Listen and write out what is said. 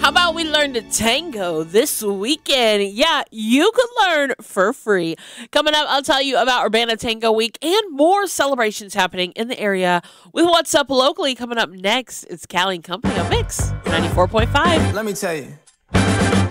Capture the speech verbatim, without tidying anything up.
How about we learn to tango this weekend? Yeah, you could learn for free. Coming up, I'll tell you about Urbana Tango Week and more celebrations happening in the area with What's Up Locally coming up next. It's Callie and Company on Mix ninety-four point five. Let me tell you.